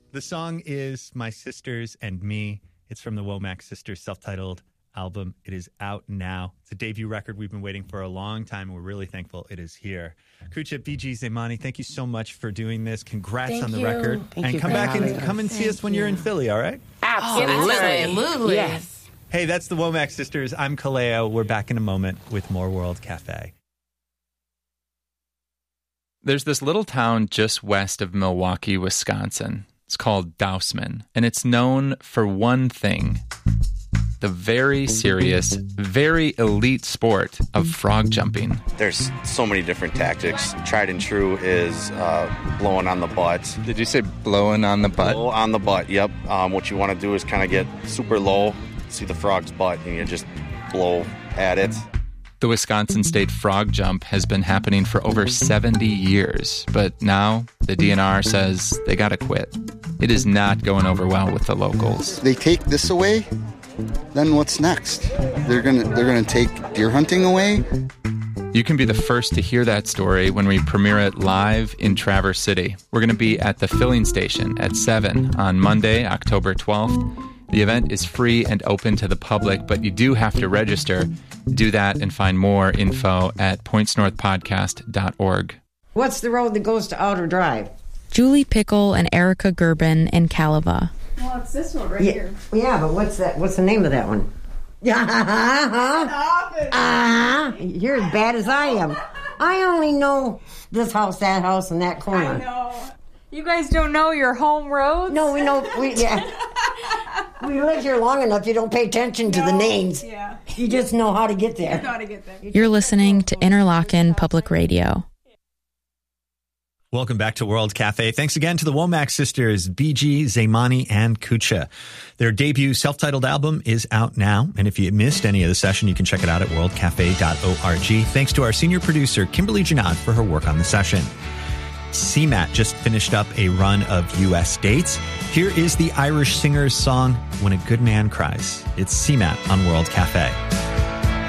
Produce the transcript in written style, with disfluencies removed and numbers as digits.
The song is My Sisters and Me. It's from the Womack Sisters self-titled album. It is out now. It's a debut record we've been waiting for a long time, and we're really thankful it is here. Kucha, BG, Zaimani, thank you so much for doing this. Congrats on the record. Thank you come back and come and see us when you're in Philly, all right? Absolutely. Yes. Hey, that's the Womack Sisters. I'm Kaleo. We're back in a moment with more World Cafe. There's this little town just west of Milwaukee, Wisconsin. It's called Dousman, and it's known for one thing: the very serious, very elite sport of frog jumping. There's so many different tactics. Tried and true is blowing on the butt. Did you say blowing on the butt? Blow on the butt, yep. What you want to do is kind of get super low, see the frog's butt, and you just blow at it. The Wisconsin State Frog Jump has been happening for over 70 years, but now the DNR says they gotta quit. It is not going over well with the locals. They take this away, then what's next? They're gonna take deer hunting away? You can be the first to hear that story when we premiere it live in Traverse City. We're going to be at the filling station at 7 on Monday, October 12th. The event is free and open to the public, but you do have to register. Do that and find more info at pointsnorthpodcast.org. What's the road that goes to Outer Drive? Julie Pickle and Erica Gerben in Caliva. Well, it's this one right here. Yeah, but what's the name of that one? You're as bad as I am. I only know this house, that house, and that corner. I know. You guys don't know your home roads? No, we know. We live here long enough. You don't pay attention to the names. Yeah. You just know how to get there. You know how to get there. You're listening to Interlochen Public Radio. Welcome back to World Cafe. Thanks again to the Womack Sisters, BG, Zaimani, and Kucha. Their debut self-titled album is out now, and if you missed any of the session, you can check it out at worldcafe.org. Thanks to our senior producer, Kimberly Janad, for her work on the session. CMAT just finished up a run of U.S. dates. Here is the Irish singer's song, When a Good Man Cries. It's CMAT on World Cafe.